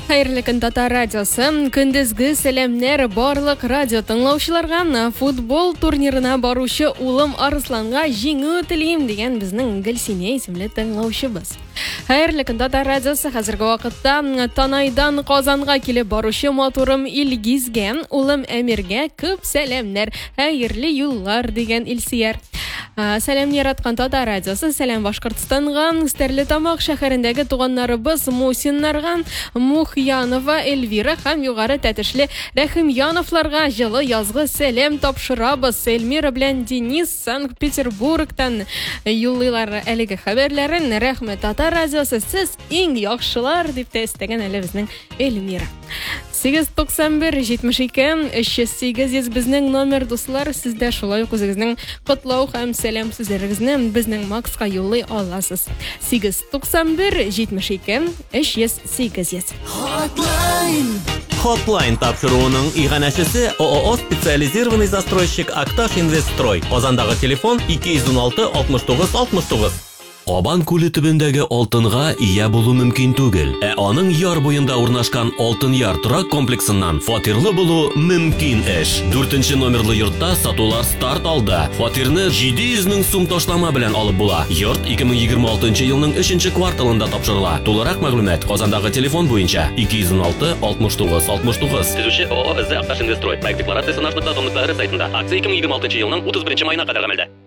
Хайырлы күн Татар радиосы, күндізгі сәлемнер барлық радио тыңлаушыларға, футбол турнирына барушы улым Арысланға жеңу тілейм деген біздің Гүлсине исемлі тыңлаушыбыз. Хайырлы күн Татар радиосы, қазіргі вақытта Танайдан Қазанға келіп барушы моторым Илгизге, улым Әмирге көп сәлемнер, хайырлы юллар деген Илсияр. Сәлем яратқан Татар радиосы, сәлем Башқұртстанға, Стәрлетамақ шәһәрендәге туғаннарыбыз Мусиннарға, Мухьянова Эльвира һәм югары тәтешле Рәхимьяновларга жылы язгы сәлем тапшырабыз. Эльмира белән Денис Санкт-Петербургтан юллыйлар әлеге хәбәрләрен. Рәхмәт Татар радиосы, сез иң яхшылар дип тәстәгән әле безнең Эльмира. 891-72-308 безнең номер дуслар, сездә шулай ук үзегезнең котлау һәм сәлам сүзләрегезне безнең Макска юллый аласыз. 891-72-308. Hotline тапшыруының иганәчесе ООО специализированный застройщик Акташ Инвестстрой. Казандагы телефон 216 69 69. Кабан күле төбендәге алтынга ия булу мөмкин түгел. Аның яр буенда урнашкан Алтын яр торак комплексыннан фатирлы булу мөмкин эш. 4-нче номерлы йортта сатулар старт алды. Фатирны 700 мең сум ташлама белән алып була. Йорт 2026 елның 3-нче кварталында тапшырыла. Тулырак мәгълүмат Казандагы телефон буенча 216 69 69. Төзүче ООО Акташ Инвестстрой. Проект декларациясе нашның сайтында. Акция 2026 елның 31 маена кадәр гамәлдә.